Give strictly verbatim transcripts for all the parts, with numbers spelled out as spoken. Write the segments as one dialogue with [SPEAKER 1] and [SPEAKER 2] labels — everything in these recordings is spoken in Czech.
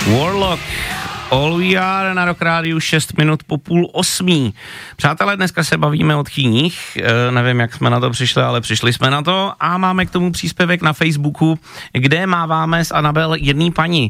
[SPEAKER 1] Warlock, All We Are na Rock Rádiu, šest minut po půl osmí. Přátelé, dneska se bavíme o tchýních, e, nevím, jak jsme na to přišli, ale přišli jsme na to a máme k tomu příspěvek na Facebooku, kde máváme s Anabel jedný paní.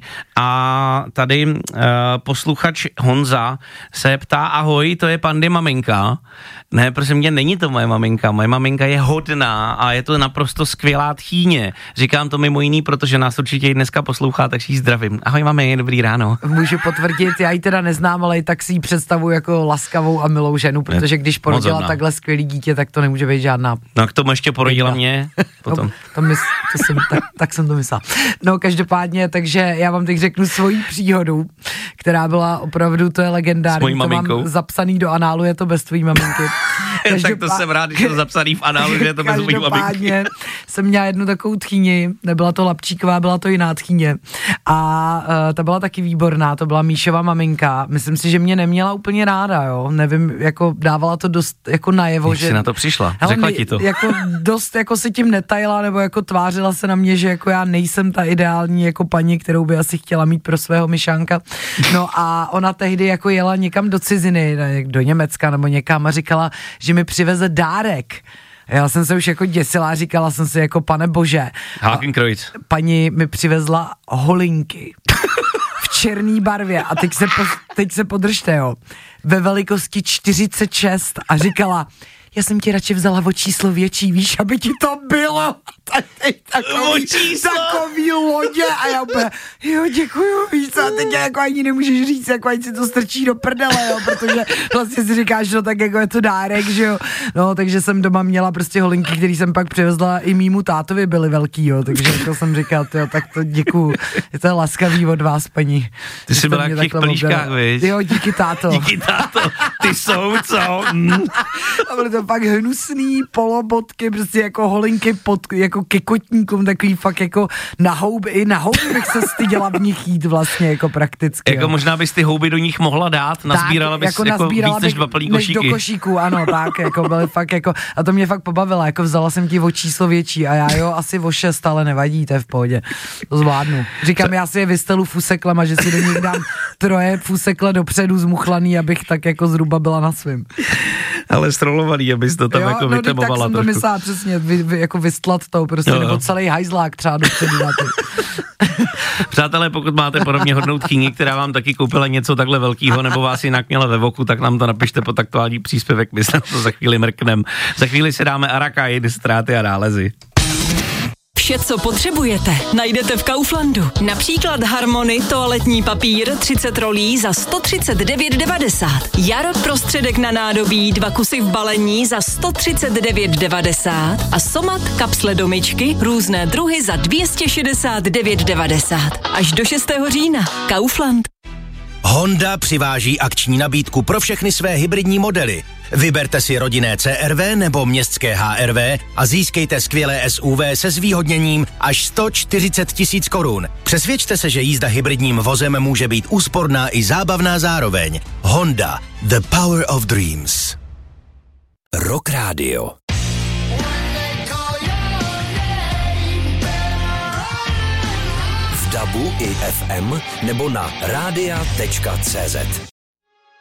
[SPEAKER 1] A tady e, posluchač Honza se ptá, ahoj, to je Pandy maminka. Ne, prosím mě, není to moje maminka, moje maminka je hodná a je to naprosto skvělá tchýně. Říkám to mimo jiný, protože nás určitě i dneska poslouchá, takže jí zdravím. Ahoj mami, dobrý ráno.
[SPEAKER 2] Můžu potvrdit, já ji teda neznám, ale i tak si ji představuji jako laskavou a milou ženu, protože když porodila takhle skvělý dítě, tak to nemůže být žádná.
[SPEAKER 1] No k tomu ještě porodila mě. Potom.
[SPEAKER 2] To, to, mys, to jsem, tak, tak jsem to myslela. No každopádně, takže já vám teď řeknu svoji příhodu, která byla opravdu, to je legendární. To mám zapsaný do análu, je to bez tvojí maminky.
[SPEAKER 1] Tak to jsem rád, když je to zapsaný v análu, že je to bez tvojí maminky.
[SPEAKER 2] Každopádně jsem měla jednu takovou tchýni, nebyla to Lapčíková, byla to jiná tchýně. A uh, ta byla taky výborná, to byla Míšova maminka. Myslím si, že mě neměla úplně ráda, jo. Nevím, jako dávala to dost jako najevo,
[SPEAKER 1] jak
[SPEAKER 2] že...
[SPEAKER 1] jsi na to přišla? Řekla ti to?
[SPEAKER 2] Jako dost jako si tím netajila, nebo jako tvářila se na mě, že jako já nejsem ta ideální jako paní, kterou by asi chtěla mít pro svého myšánka. No a ona tehdy jako jela někam do ciziny, do Německa nebo někam a říkala, že mi přiveze dárek. Já jsem se už jako děsila, říkala jsem si jako pane bože.
[SPEAKER 1] Hakenkreuz.
[SPEAKER 2] Paní mi přivezla holinky v černý barvě a teď se, po, teď se podržte, jo, ve velikosti čtyřicet šest a říkala, já jsem ti radši vzala o číslo větší, víš, aby ti to bylo. Tak, takový, takový lodě a já úplně, jo, děkuju, víš co, a teď jako ani nemůžeš říct, jako ať si to strčí do prdele, jo, protože vlastně si říkáš, no tak jako je to dárek, že jo. No, takže jsem doma měla prostě holinky, který jsem pak přivezla i mýmu tátovi, byly velký, jo, takže jako jsem říkal, jo, tak to děkuju, je to laskavý od vás, paní.
[SPEAKER 1] Ty jsi byla v těch plíškách, víš?
[SPEAKER 2] Jo, díky táto.
[SPEAKER 1] Díky táto, ty jsou, co? Mm.
[SPEAKER 2] A byly to pak hnusný polobotky, prostě jako holinky pod, jako ke kotníkům, takový fakt jako na houby, i na houby bych se styděla v nich jít vlastně jako prakticky.
[SPEAKER 1] Jako jo. Možná bys ty houby do nich mohla dát, nazbírala bys jako, jako víc než dva plný košíky.
[SPEAKER 2] Než do košíku, ano, tak, jako byly fakt jako, a to mě fakt pobavilo, jako vzala jsem ti o číslo větší a já jo, asi o šest, ale nevadí, to je v pohodě, to zvládnu. Říkám, Co? Já si je vystelu fuseklema, že si do nich dám troje fusekle dopředu zmuchlaný, abych tak jako zhruba byla na svým.
[SPEAKER 1] Ale strolovaný, abys to tam jo, jako
[SPEAKER 2] no,
[SPEAKER 1] vytemovala
[SPEAKER 2] tak jsem
[SPEAKER 1] trošku.
[SPEAKER 2] to myslela přesně, vy, vy, jako vystlat to prostě, jo, jo. Nebo celý hajzlák třeba dopředu.
[SPEAKER 1] Přátelé, pokud máte podobně hodnou tchýni, která vám taky koupila něco takhle velkýho, nebo vás jinak měla ve voku, tak nám to napište pod aktuální příspěvek, my se na to za chvíli mrknem. Za chvíli si dáme Araka, ztráty a nálezy.
[SPEAKER 3] Vše, co potřebujete, najdete v Kauflandu. Například Harmony, toaletní papír, třicet rolí za sto třicet devět devadesát. Jar, prostředek na nádobí, dva kusy v balení za sto třicet devět devadesát. A Somat, kapsle do myčky, různé druhy za dvě stě šedesát devět devadesát. Až do šestého října. Kaufland.
[SPEAKER 4] Honda přiváží akční nabídku pro všechny své hybridní modely. Vyberte si rodinné C R V nebo městské H R V a získejte skvělé S U V se zvýhodněním až sto čtyřicet tisíc korun. Přesvědčte se, že jízda hybridním vozem může být úsporná i zábavná zároveň. Honda, the power of dreams. Rock Radio. V dabu i F M nebo na rádia tečka cé zet.